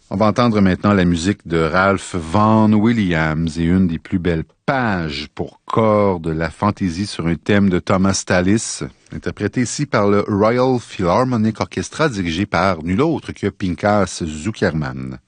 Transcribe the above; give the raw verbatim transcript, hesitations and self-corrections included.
On va entendre maintenant la musique de Ralph Vaughan Williams et une des plus belles pages pour cordes, la fantaisie sur un thème de Thomas Tallis, interprété ici par le Royal Philharmonic Orchestra dirigé par nul autre que Pinchas Zukerman.